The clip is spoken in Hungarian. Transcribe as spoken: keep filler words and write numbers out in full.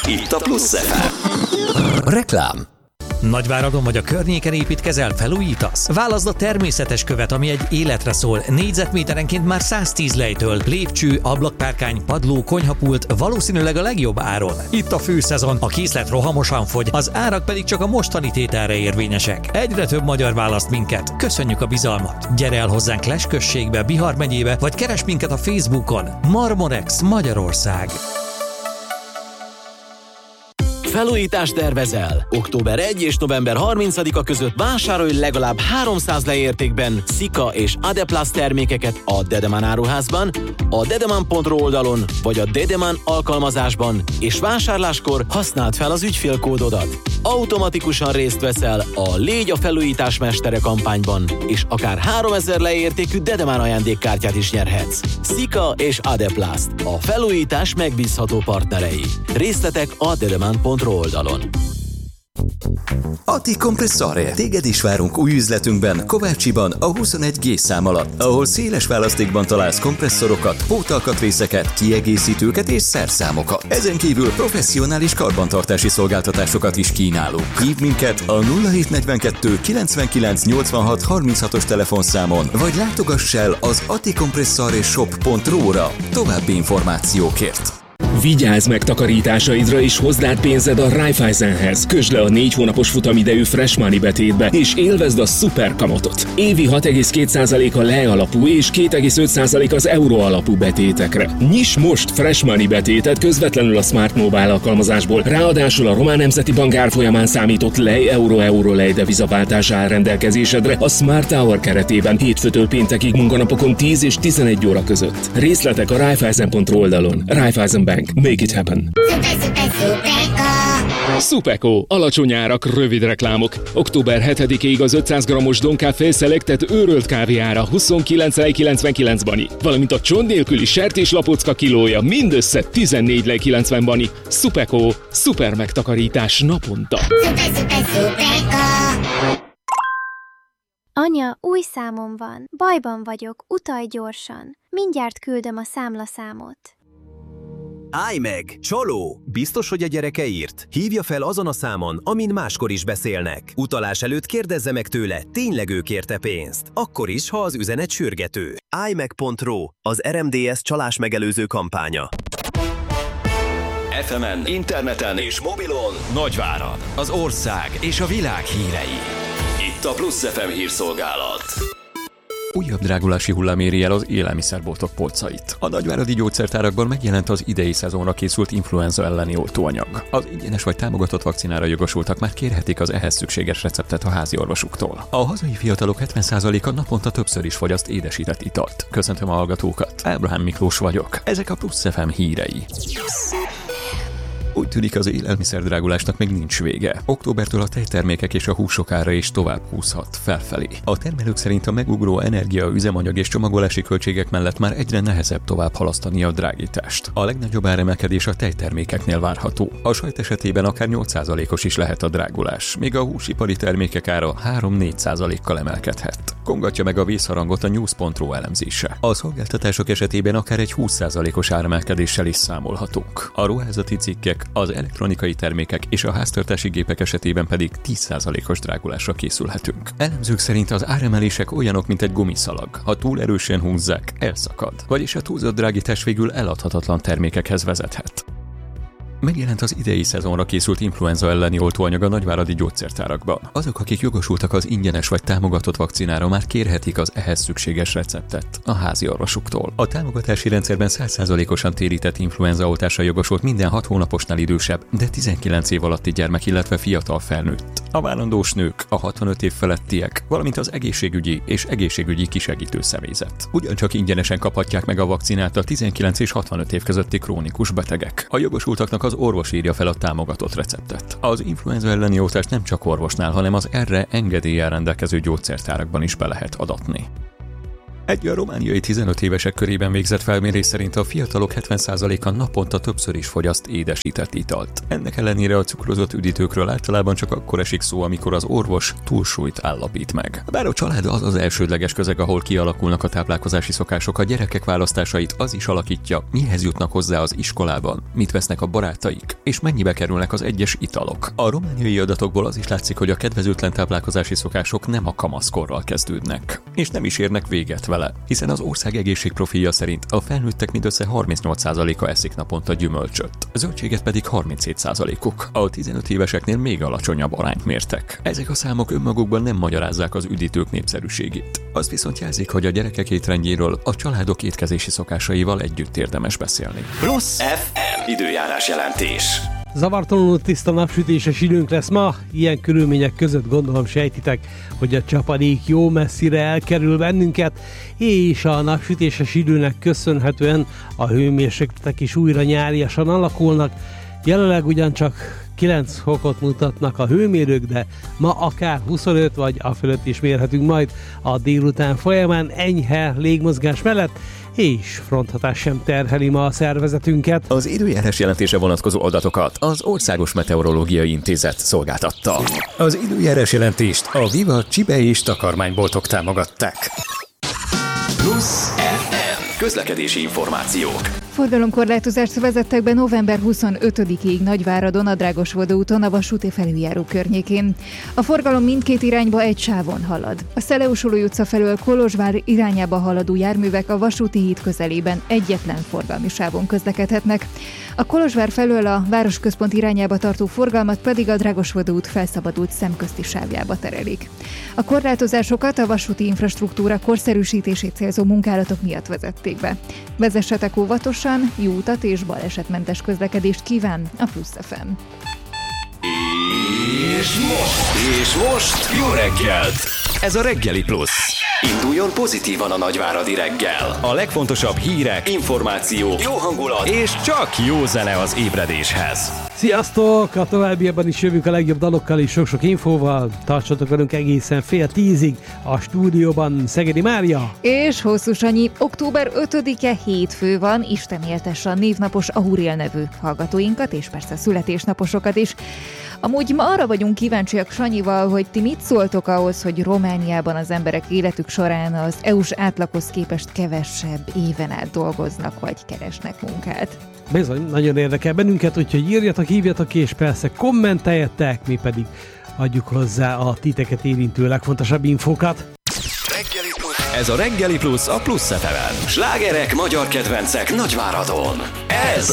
Itt a Plusz ef em. Reklám. Nagyváradon vagy a környéken építkezel, felújítasz? Válaszd a természetes követ, ami egy életre szól. Négyzetméterenként már száztíz lejtől. Lépcső, ablakpárkány, padló, konyhapult, valószínűleg a legjobb áron. Itt a főszezon, a készlet rohamosan fogy, az árak pedig csak a mostani tételre érvényesek. Egyre több magyar választ minket. Köszönjük a bizalmat. Gyere el hozzánk Less községbe, Bihar megyébe, vagy keresd minket a Facebookon. Marmorex Magyarország. Felújítást tervezel? október elseje és november harmincadika között vásárolj legalább háromszáz leértékben Sika és Adeplast termékeket a Dedeman áruházban, a dedeman pont ru oldalon vagy a Dedeman alkalmazásban, és vásárláskor használd fel az ügyfélkódodat. Automatikusan részt veszel a Légy a felújítás mestere kampányban, és akár háromezer leértékű Dedeman ajándékkártyát is nyerhetsz. Sika és Adeplast, a felújítás megbízható partnerei. Részletek a dedeman pont ru oldalon. Atti Kompresszore. Téged is várunk új üzletünkben, Kovácsiban, a huszonegy G szám alatt, ahol széles választékban találsz kompresszorokat, pótalkatrészeket, kiegészítőket és szerszámokat. Ezen kívül professzionális karbantartási szolgáltatásokat is kínálunk. Hívd minket a nulla hét negyvenkettő kilencvenkilenc nyolcvanhat harminchatos telefonszámon, vagy látogass el az attikompresszoreshop pont ru-ra további információkért. Vigyázz megtakarításaidra és hozd át pénzed a Raiffeisenhez. Kösd le a négy hónapos futamidejű Fresh Money betétbe, és élvezd a szuper kamatot. Évi hat egész két százalék a lei alapú és két egész öt százalék az euró alapú betétekre. Nyiss most Fresh Money betétet közvetlenül a Smart Mobile alkalmazásból. Ráadásul a Román Nemzeti Bank árfolyamán számított lei euró euró lei devizaváltás áll rendelkezésedre a Smart Hour keretében hétfőtől péntekig munkanapokon tíz és tizenegy óra között. Részletek a raiffeisen pont ru oldalon. Raiffeisen Bank. Make it happen. Supeko. Alacsony árak, rövid reklámok. október hetedikéig az ötszáz grammos Don Café Selected őrölt kávé ára huszonkilenc lej kilencvenkilence bani, valamint a csont nélküli sertéslapocka kilója mindössze tizennégy lej kilencven bani. Supeko. Szuper megtakarítás naponta. Anya, új számom van. Bajban vagyok, utalj gyorsan. Mindjárt küldöm a számlaszámot. Állj meg! Csaló! Biztos, hogy a gyereke írt? Hívja fel azon a számon, amin máskor is beszélnek. Utalás előtt kérdezze meg tőle, tényleg ő kérte pénzt. Akkor is, ha az üzenet sürgető. állj meg pont ru, az er em dé es csalás megelőző kampánya. ef emen, interneten és mobilon Nagyvárad, az ország és a világ hírei. Itt a Plusz ef em hírszolgálat. Újabb drágulási hullám éri el az élelmiszerboltok polcait. A nagyváradi gyógyszertárakban megjelent az idei szezonra készült influenza elleni oltóanyag. Az ingyenes vagy támogatott vakcinára jogosultak már kérhetik az ehhez szükséges receptet a házi orvosuktól. A hazai fiatalok hetven százaléka naponta többször is fogyaszt édesített italt. Köszöntöm a hallgatókat, Ábrahám Miklós vagyok. Ezek a Plusz ef em hírei. Úgy tűnik, az élelmiszerdrágulásnak még nincs vége. Októbertől a tejtermékek és a húsok ára is tovább húzhat felfelé. A termelők szerint a megugró energia, üzemanyag és csomagolási költségek mellett már egyre nehezebb tovább halasztani a drágítást. A legnagyobb áremelkedés a tejtermékeknél várható. A sajt esetében akár nyolc százalékos is lehet a drágulás, míg a húsipari termékek ára három-négy százalékkal emelkedhet. Kongatja meg a vészharangot a news pont ru elemzése. A szolgáltatások esetében akár egy húsz százalékos áremelkedéssel is számolhatunk. A ruházati cikkek, az elektronikai termékek és a háztartási gépek esetében pedig tíz százalékos drágulásra készülhetünk. Elemzők szerint az áremelések olyanok, mint egy gumiszalag. Ha túl erősen húzzák, elszakad. Vagyis a túlzott drágítás végül eladhatatlan termékekhez vezethet. Megjelent az idei szezonra készült influenza elleni oltóanyag a nagyváradi gyógyszertárakban. Azok, akik jogosultak az ingyenes vagy támogatott vakcinára, már kérhetik az ehhez szükséges receptet a házi orvosuktól. A támogatási rendszerben száz százalékosan térített influenza oltásra jogosult minden hat hónaposnál idősebb, de tizenkilenc év alatti gyermek, illetve fiatal felnőtt. A várandós nők, a hatvanöt év felettiek, valamint az egészségügyi és egészségügyi kisegítő személyzet. Ugyancsak ingyenesen kaphatják meg a vakcinát a tizenkilenc és hatvanöt év közötti krónikus betegek. A jogosultaknak az orvos írja fel a támogatott receptet. Az influenza elleni oltást nem csak orvosnál, hanem az erre engedéllyel rendelkező gyógyszertárakban is be lehet adatni. Egy a romániai tizenöt évesek körében végzett felmérés szerint a fiatalok hetven százaléka naponta többször is fogyaszt édesített italt. Ennek ellenére a cukrozott üdítőkről általában csak akkor esik szó, amikor az orvos túlsúlyt állapít meg. Bár a család az az elsődleges közeg, ahol kialakulnak a táplálkozási szokások, a gyerekek választásait az is alakítja, mihez jutnak hozzá az iskolában, mit vesznek a barátaik, és mennyibe kerülnek az egyes italok. A romániai adatokból az is látszik, hogy a kedvezőtlen táplálkozási szokások nem a kamaszkorral kezdődnek, és nem is érnek véget vele, hiszen az ország egészségprofilja szerint a felnőttek mindössze harmincnyolc százaléka eszik naponta gyümölcsöt, zöldséget pedig harminchét százalékuk. A tizenöt éveseknél még alacsonyabb arányt mértek. Ezek a számok önmagukban nem magyarázzák az üdítők népszerűségét. Az viszont jelzik, hogy a gyerekek étrendjéről a családok étkezési szokásaival együtt érdemes beszélni. Plusz ef em időjárás jelentés. Zavartalanul tiszta napsütéses időnk lesz ma, ilyen körülmények között gondolom sejtitek, hogy a csapadék jó messzire elkerül bennünket, és a napsütéses időnek köszönhetően a hőmérsékletek is újra nyáriasan alakulnak. Jelenleg ugyancsak kilenc fokot mutatnak a hőmérők, de ma akár huszonöt vagy afölött is mérhetünk majd a délután folyamán enyhe légmozgás mellett, és fronthatás sem terheli ma a szervezetünket. Az időjárás jelentése vonatkozó adatokat az Országos Meteorológiai Intézet szolgáltatta. Az időjárás jelentést a Viva Csibe és takarmányboltok támogatták. Plusz ef em közlekedési információk. Forgalomkorlátozást vezettek be november huszonötödikéig Nagyváradon, a Drágosvoda úton, a vasúti felüljáró környékén. A forgalom mindkét irányba egy sávon halad. A Szeleusoli utca felől Kolozsvár irányába haladó járművek a vasúti híd közelében egyetlen forgalmi sávon közlekedhetnek. A Kolozsvár felől a városközpont irányába tartó forgalmat pedig a Drágosvoda út felszabadult szemközti sávjába terelik. A korlátozásokat a vasúti infrastruktúra korszerűsítését célzó munkálatok miatt vezették be. Vezessetek óvatosan, jó utat és balesetmentes közlekedést kíván a Plusz ef em. És most, és most jó reggelt! Ez a Reggeli Plusz. Induljon pozitívan a nagyváradi reggel. A legfontosabb hírek, információk, jó hangulat és csak jó zene az ébredéshez. Sziasztok! A továbbiakban is jövünk a legjobb dalokkal és sok-sok infóval. Tartsatok velünk egészen fél tízig a stúdióban Szegedi Mária. És Hosszú Sanyi. Október ötödike hétfő van, Isten éltesse a névnapos Auriel nevű hallgatóinkat, és persze születésnaposokat is. Amúgy ma arra vagyunk kíváncsiak Sanyival, hogy ti mit szóltok ahhoz, hogy Romániában az emberek életük során az é u-s átlaghoz képest kevesebb éven át dolgoznak, vagy keresnek munkát. Bizony, nagyon érdekel bennünket, úgyhogy írjatok, hívjatok, és persze kommenteljetek, mi pedig adjuk hozzá a titeket érintő legfontosabb infókat. Ez a Reggeli Plusz a Plusz ef em-en. Slágerek, magyar kedvencek Nagyváradon. Ez